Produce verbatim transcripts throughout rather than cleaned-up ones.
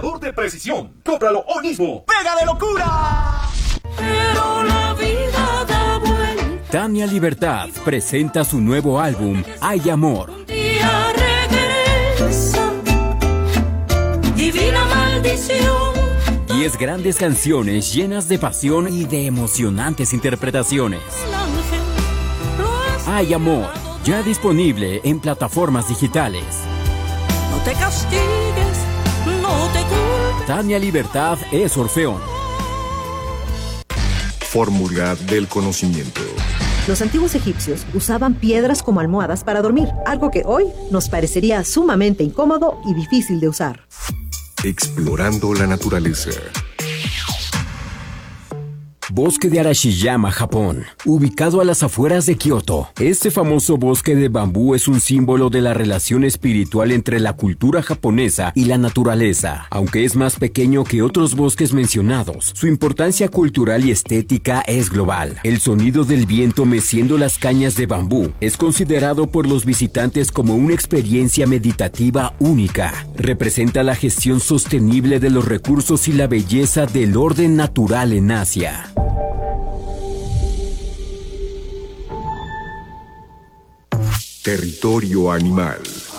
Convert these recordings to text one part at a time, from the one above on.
Secador de precisión. Cómpralo hoy mismo. ¡Pega de locura! Pero la vida da vuelta. Tania Libertad presenta su nuevo álbum, Hay Amor. Un día regresa, divina maldición. Diez grandes canciones llenas de pasión y de emocionantes interpretaciones. Hay Amor, ya disponible en plataformas digitales. No te castigues, no te culpes. Tania Libertad es Orfeón. Fórmula del conocimiento. Los antiguos egipcios usaban piedras como almohadas para dormir, algo que hoy nos parecería sumamente incómodo y difícil de usar. Explorando la naturaleza. Bosque de Arashiyama, Japón, ubicado a las afueras de Kioto. Este famoso bosque de bambú es un símbolo de la relación espiritual entre la cultura japonesa y la naturaleza. Aunque es más pequeño que otros bosques mencionados, su importancia cultural y estética es global. El sonido del viento meciendo las cañas de bambú es considerado por los visitantes como una experiencia meditativa única. Representa la gestión sostenible de los recursos y la belleza del orden natural en Asia. Territorio animal.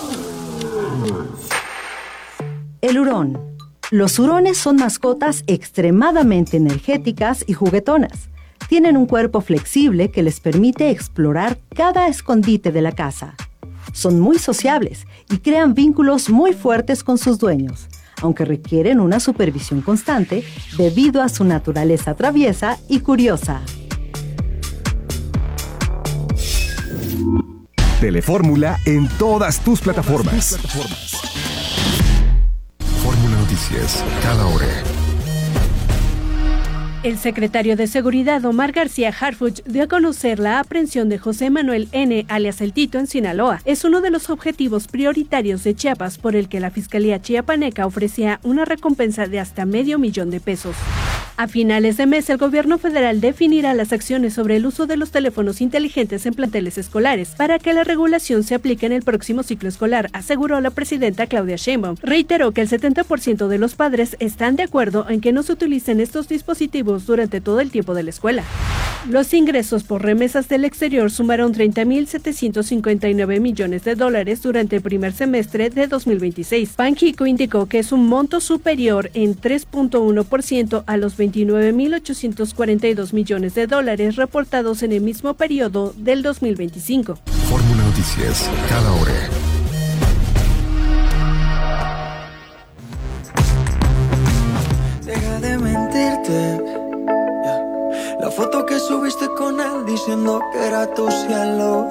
El hurón. Los hurones son mascotas extremadamente energéticas y juguetonas. Tienen un cuerpo flexible que les permite explorar cada escondite de la casa. Son muy sociables y crean vínculos muy fuertes con sus dueños, aunque requieren una supervisión constante debido a su naturaleza traviesa y curiosa. Telefórmula en todas tus plataformas. Fórmula Noticias, cada hora. El secretario de Seguridad, Omar García Harfuch, dio a conocer la aprehensión de José Manuel N., alias El Tito, en Sinaloa. Es uno de los objetivos prioritarios de Chiapas, por el que la Fiscalía Chiapaneca ofrecía una recompensa de hasta medio millón de pesos. A finales de mes, el gobierno federal definirá las acciones sobre el uso de los teléfonos inteligentes en planteles escolares para que la regulación se aplique en el próximo ciclo escolar, aseguró la presidenta Claudia Sheinbaum. Reiteró que el setenta por ciento de los padres están de acuerdo en que no se utilicen estos dispositivos durante todo el tiempo de la escuela. Los ingresos por remesas del exterior sumaron treinta mil setecientos cincuenta y nueve millones de dólares durante el primer semestre de dos mil veintiséis. Banxico indicó que es un monto superior en tres punto uno por ciento a los veintinueve mil ochocientos cuarenta y dos millones de dólares reportados en el mismo periodo del dos mil veinticinco. Fórmula Noticias, cada hora. Deja de mentirte. La foto que subiste con él diciendo que era tu cielo.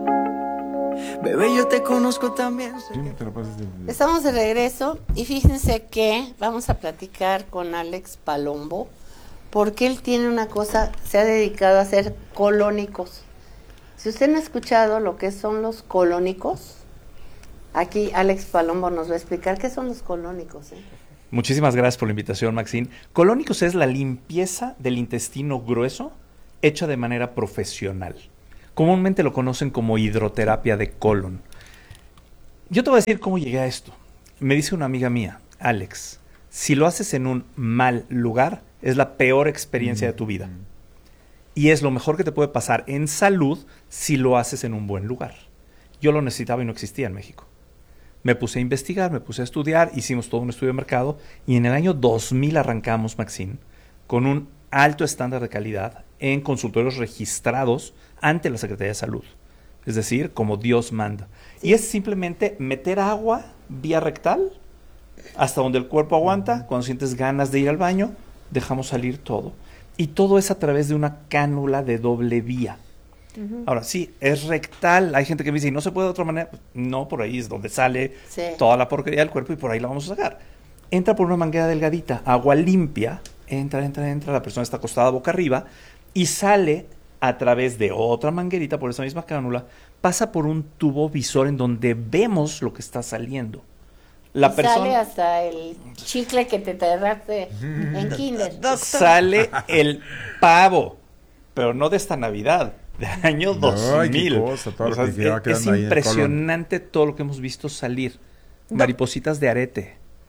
Bebé, yo te conozco también. Estamos de regreso y fíjense que vamos a platicar con Alex Palombo porque él tiene una cosa, se ha dedicado a hacer colónicos. Si usted no ha escuchado lo que son los colónicos, aquí Alex Palombo nos va a explicar qué son los colónicos, ¿eh? Muchísimas gracias por la invitación, Maxine. Colónicos es la limpieza del intestino grueso hecha de manera profesional. Comúnmente lo conocen como hidroterapia de colon. Yo te voy a decir cómo llegué a esto. Me dice una amiga mía, Alex, si lo haces en un mal lugar, es la peor experiencia mm. de tu vida. Y es lo mejor que te puede pasar en salud si lo haces en un buen lugar. Yo lo necesitaba y no existía en México. Me puse a investigar, me puse a estudiar, hicimos todo un estudio de mercado y en el año dos mil arrancamos, Maxine, con un alto estándar de calidad en consultorios registrados ante la Secretaría de Salud. Es decir, como Dios manda. Sí. Y es simplemente meter agua vía rectal hasta donde el cuerpo aguanta. Cuando sientes ganas de ir al baño, dejamos salir todo. Y todo es a través de una cánula de doble vía. Uh-huh. Ahora, sí, es rectal. Hay gente que me dice, ¿no se puede de otra manera? No, por ahí es donde sale sí. toda la porquería del cuerpo y por ahí la vamos a sacar. Entra por una manguera delgadita, agua limpia, entra, entra, entra, la persona está acostada boca arriba y sale a través de otra manguerita por esa misma cánula, pasa por un tubo visor en donde vemos lo que está saliendo. La persona sale hasta el chicle que te tragaste en kinder. Doctor. Sale el pavo, pero no de esta Navidad, del año dos mil. Ay, cosa, todo o sea, que es es impresionante todo lo que hemos visto salir. Do- Maripositas de arete,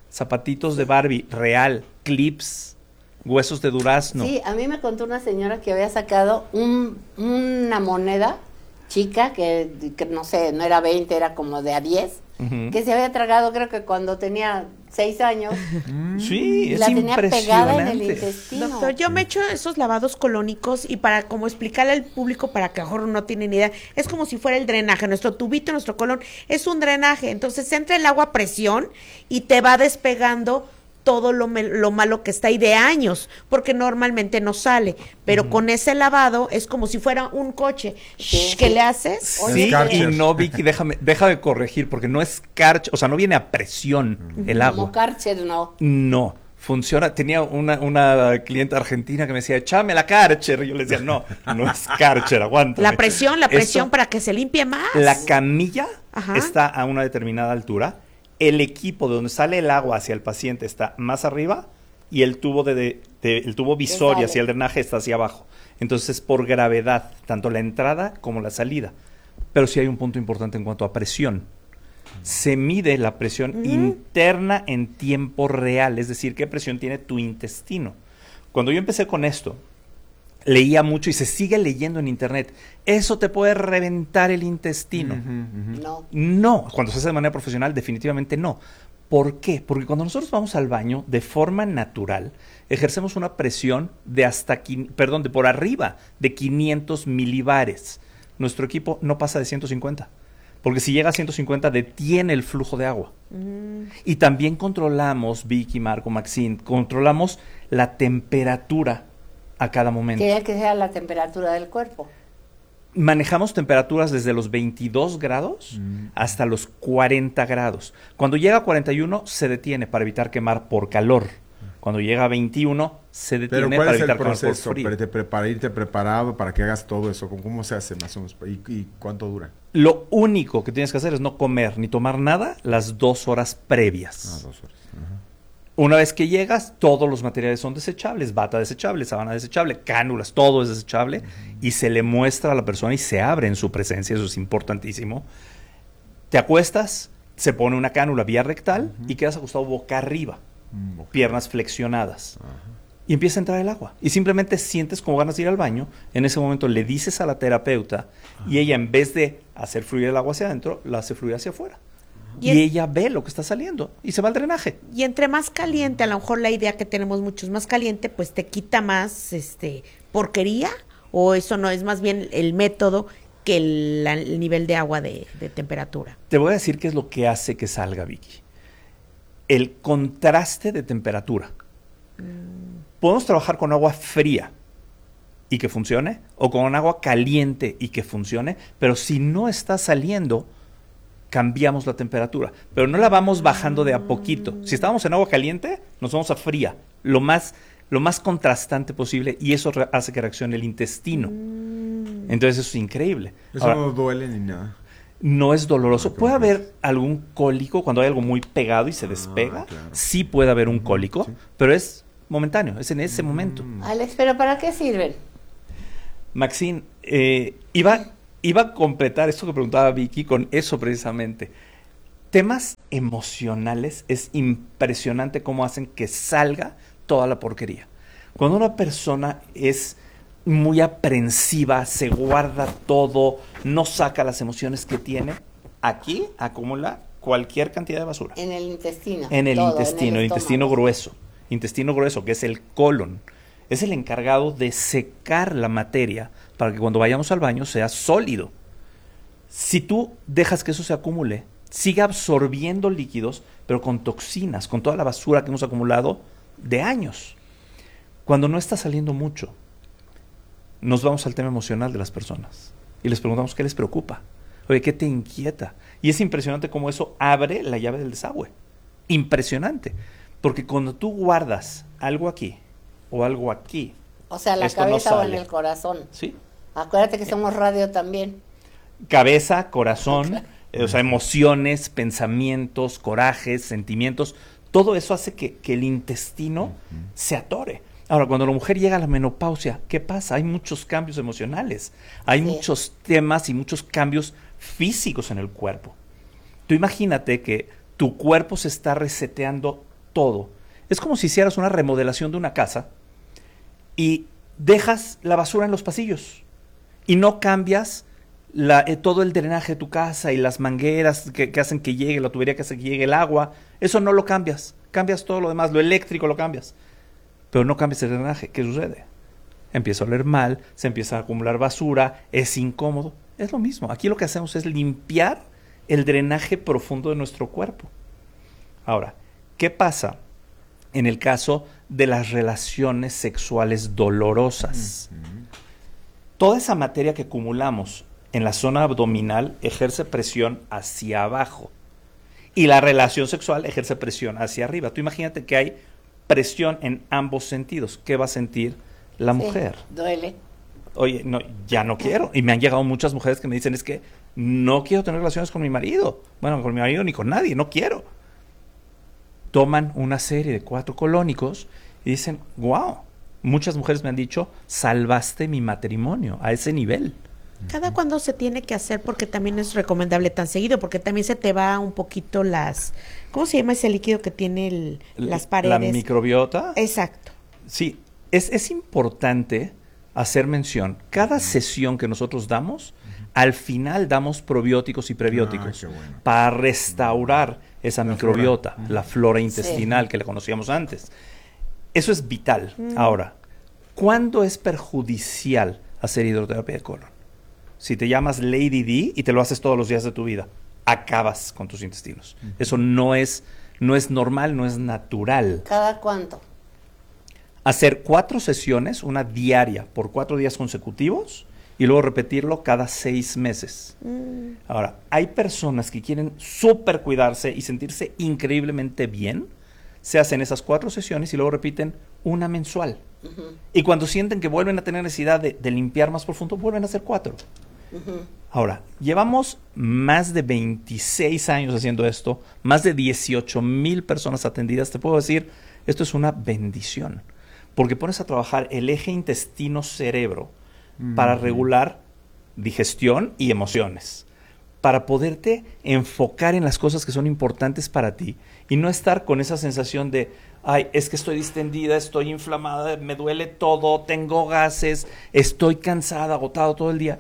zapatitos de Barbie, real, clips, huesos de durazno. Sí, a mí me contó una señora que había sacado un, una moneda chica, que, que no sé, no era veinte, era como de a diez, uh-huh. que se había tragado, creo que cuando tenía seis años. Sí, es la tenía pegada en el impresionante. intestino. Doctor, yo me echo esos lavados colónicos y para como explicarle al público, para que a lo mejor no tienen idea, es como si fuera el drenaje. Nuestro tubito, nuestro colon, es un drenaje. Entonces entra el agua a presión y te va despegando todo lo, me, lo malo que está ahí de años, porque normalmente no sale, pero uh-huh. con ese lavado es como si fuera un coche. Sí. ¿Qué le haces? Sí, y no, Vicky, déjame, déjame corregir, porque no es Karcher, o sea, no viene a presión uh-huh. el agua. Como Karcher, no. No, funciona. Tenía una, una clienta argentina que me decía, échame la Karcher, y yo le decía, no, no es Karcher, aguántame. La presión, la presión Esto, para que se limpie más. La camilla Ajá. está a una determinada altura. El equipo de donde sale el agua hacia el paciente está más arriba y el tubo de, de, de el tubo visorio hacia el drenaje está hacia abajo. Entonces, por gravedad, tanto la entrada como la salida. Pero sí hay un punto importante en cuanto a presión. Se mide la presión uh-huh. interna en tiempo real, es decir, qué presión tiene tu intestino. Cuando yo empecé con esto, leía mucho y se sigue leyendo en internet. Eso te puede reventar el intestino. Uh-huh, uh-huh. No. No, cuando se hace de manera profesional, definitivamente no. ¿Por qué? Porque cuando nosotros vamos al baño, de forma natural, ejercemos una presión de hasta, perdón, de por arriba de quinientos milibares. Nuestro equipo no pasa de ciento cincuenta. Porque si llega a ciento cincuenta, detiene el flujo de agua. Uh-huh. Y también controlamos, Vicky, Marco, Maxine, controlamos la temperatura a cada momento. Tiene que ser la temperatura del cuerpo. Manejamos temperaturas desde los veintidós grados mm. hasta los cuarenta grados. Cuando llega a cuarenta y uno, se detiene para evitar quemar por calor. Cuando llega a veintiuno, se detiene ¿Pero cuál para es evitar el proceso quemar por frío. Para, para irte preparado, para que hagas todo eso? ¿Cómo se hace más o menos? ¿Y, y cuánto dura? Lo único que tienes que hacer es no comer ni tomar nada las dos horas previas. Ah, dos horas. Uh-huh. Una vez que llegas, todos los materiales son desechables, bata desechable, sábana desechable, cánulas, todo es desechable uh-huh. y se le muestra a la persona y se abre en su presencia, eso es importantísimo. Te acuestas, se pone una cánula vía rectal uh-huh. y quedas acostado boca arriba, uh-huh. piernas flexionadas uh-huh. y empieza a entrar el agua. Y simplemente sientes como ganas de ir al baño, en ese momento le dices a la terapeuta uh-huh. y ella en vez de hacer fluir el agua hacia adentro, la hace fluir hacia afuera. Y, y ella ve lo que está saliendo y se va al drenaje. Y entre más caliente, a lo mejor la idea que tenemos muchos, más caliente, pues te quita más este porquería, o eso no es más bien el método que el, el nivel de agua de, de temperatura. Te voy a decir qué es lo que hace que salga, Vicky. El contraste de temperatura. Mm. Podemos trabajar con agua fría y que funcione, o con agua caliente y que funcione, pero si no está saliendo, cambiamos la temperatura, pero no la vamos bajando de a poquito. Si estábamos en agua caliente, nos vamos a fría, lo más, lo más contrastante posible, y eso re- hace que reaccione el intestino. Mm. Entonces eso es increíble. Eso Ahora, no duele ni nada. No es doloroso. No, puede no haber es. algún cólico cuando hay algo muy pegado y se ah, despega. Claro. Sí puede haber un cólico, sí. pero es momentáneo, es en ese mm. momento. Alex, ¿pero para qué sirven? Maxine, eh, iba... Iba a completar esto que preguntaba Vicky con eso precisamente. Temas emocionales, es impresionante cómo hacen que salga toda la porquería. Cuando una persona es muy aprensiva, se guarda todo, no saca las emociones que tiene, aquí acumula cualquier cantidad de basura. En el intestino. En el todo, intestino, en el el intestino grueso. Intestino grueso, que es el colon. Es el encargado de secar la materia para que cuando vayamos al baño sea sólido. Si tú dejas que eso se acumule, sigue absorbiendo líquidos, pero con toxinas, con toda la basura que hemos acumulado de años. Cuando no está saliendo mucho, nos vamos al tema emocional de las personas y les preguntamos qué les preocupa. Oye, ¿qué te inquieta? Y es impresionante cómo eso abre la llave del desagüe. Impresionante. Porque cuando tú guardas algo aquí o algo aquí, o sea, la cabeza no o en el corazón. Sí. Acuérdate que somos radio también. Cabeza, corazón, eh, o sea, emociones, pensamientos, corajes, sentimientos, todo eso hace que, que el intestino uh-huh. se atore. Ahora, cuando la mujer llega a la menopausia, ¿qué pasa? Hay muchos cambios emocionales, hay sí. muchos temas y muchos cambios físicos en el cuerpo. Tú imagínate que tu cuerpo se está reseteando todo. Es como si hicieras una remodelación de una casa y dejas la basura en los pasillos y no cambias la, eh, todo el drenaje de tu casa y las mangueras que, que hacen que llegue, la tubería que hace que llegue el agua. Eso no lo cambias. Cambias todo lo demás, lo eléctrico lo cambias. Pero no cambias el drenaje. ¿Qué sucede? Empieza a oler mal, se empieza a acumular basura, es incómodo. Es lo mismo. Aquí lo que hacemos es limpiar el drenaje profundo de nuestro cuerpo. Ahora, ¿qué pasa en el caso de las relaciones sexuales dolorosas? Uh-huh. Toda esa materia que acumulamos en la zona abdominal ejerce presión hacia abajo y la relación sexual ejerce presión hacia arriba. Tú imagínate que hay presión en ambos sentidos. ¿Qué va a sentir la sí, mujer? Duele. Oye, no, ya no quiero. Y me han llegado muchas mujeres que me dicen, es que no quiero tener relaciones con mi marido. Bueno, con mi marido ni con nadie, no quiero. Toman una serie de cuatro colónicos y dicen, wow, muchas mujeres me han dicho, salvaste mi matrimonio a ese nivel. ¿Cada cuándo se tiene que hacer? Porque también es recomendable tan seguido, porque también se te va un poquito las... ¿Cómo se llama ese líquido que tiene el, las paredes? La microbiota. Exacto. Sí, es, es importante hacer mención. Cada sesión que nosotros damos, al final damos probióticos y prebióticos ah, bueno. para restaurar esa la microbiota, flora. la flora intestinal sí. que le conocíamos antes. Eso es vital. Mm. Ahora, ¿cuándo es perjudicial hacer hidroterapia de colon? Si te llamas Lady D y te lo haces todos los días de tu vida, acabas con tus intestinos. Uh-huh. Eso no es, no es normal, no es natural. ¿Cada cuánto? Hacer cuatro sesiones, una diaria, por cuatro días consecutivos, y luego repetirlo cada seis meses. Mm. Ahora, hay personas que quieren súper cuidarse y sentirse increíblemente bien, se hacen esas cuatro sesiones y luego repiten una mensual. Uh-huh. Y cuando sienten que vuelven a tener necesidad de, de limpiar más profundo, vuelven a hacer cuatro. Uh-huh. Ahora, llevamos más de veintiséis años haciendo esto, más de dieciocho mil personas atendidas. Te puedo decir, esto es una bendición, porque pones a trabajar el eje intestino-cerebro uh-huh. para regular digestión y emociones, para poderte enfocar en las cosas que son importantes para ti y no estar con esa sensación de, ay, es que estoy distendida, estoy inflamada, me duele todo, tengo gases, estoy cansada, agotado todo el día.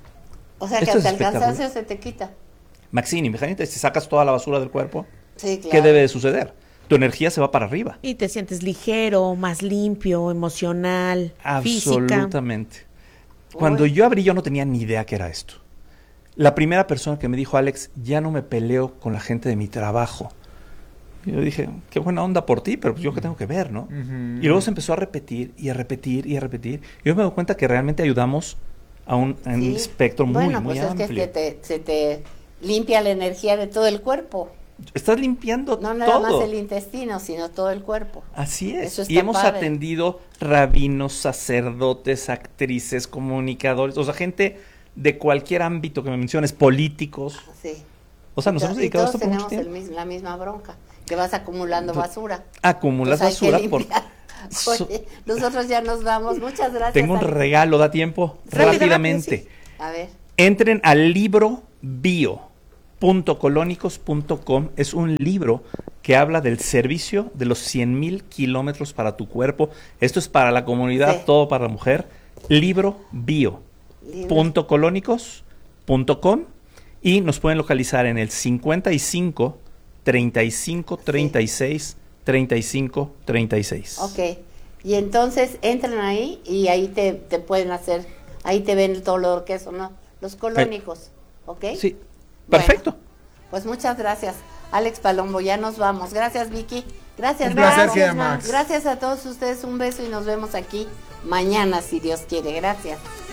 O sea, que hasta el cansancio se te quita. Maxine, imagínate, si sacas toda la basura del cuerpo, sí, claro. ¿qué debe de suceder? Tu energía se va para arriba. Y te sientes ligero, más limpio, emocional, física. Absolutamente. Cuando Uy. yo abrí, yo no tenía ni idea qué era esto. La primera persona que me dijo, Alex, ya no me peleo con la gente de mi trabajo. Y yo dije, qué buena onda por ti, pero pues yo qué tengo que ver, ¿no? Uh-huh. Y luego se empezó a repetir y a repetir y a repetir. Y yo me doy cuenta que realmente ayudamos a un, a un sí. espectro muy, bueno, muy pues amplio. Es que te, se te limpia la energía de todo el cuerpo. Estás limpiando todo. No nada más el intestino, sino todo el cuerpo. Así es. Eso está y hemos padre. atendido rabinos, sacerdotes, actrices, comunicadores, o sea, gente de cualquier ámbito que me menciones, políticos. Sí. O sea, nos hemos dedicado a esto por mucho tiempo. tiempo. Todos tenemos la misma bronca, que vas acumulando Entonces, basura. Acumulas basura por... Oye, nosotros ya nos vamos. Muchas gracias. Tengo un regalo, da tiempo. Rápidamente. Sí. A ver. Entren al libro bio punto colónicos punto com. Es un libro que habla del servicio de los cien mil kilómetros para tu cuerpo. Esto es para la comunidad, sí. todo para la mujer. Libro bio punto colónicos punto com y nos pueden localizar en el cincuenta y cinco, treinta y cinco, treinta y seis, treinta y cinco, treinta y seis. Ok. Y entonces entran ahí y ahí te, te pueden hacer, ahí te ven todo lo que eso, ¿no? Los colónicos, ¿ok? Sí, perfecto. Bueno, pues muchas gracias, Alex Palombo, ya nos vamos. Gracias, Vicky. Gracias, gracias, Max. Gracias a todos ustedes, un beso y nos vemos aquí mañana, si Dios quiere. Gracias.